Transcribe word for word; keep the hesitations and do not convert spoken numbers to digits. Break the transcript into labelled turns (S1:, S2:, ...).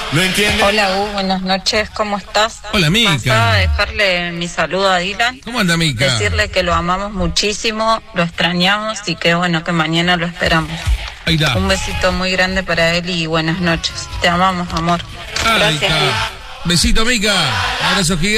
S1: ¿Lo entiendes?
S2: Hola, U, buenas noches, ¿cómo estás?
S3: Hola, Mica.
S2: Pasaba a dejarle mi saludo a Dylan.
S3: ¿Cómo anda, Mica?
S2: Decirle que lo amamos muchísimo, lo extrañamos y que bueno, que mañana lo esperamos.
S3: Ahí está.
S2: Un besito muy grande para él y buenas noches. Te amamos, amor.
S3: Ahí
S2: Gracias,
S3: está.
S2: U.
S3: Besito, Mica. Abrazo gigante.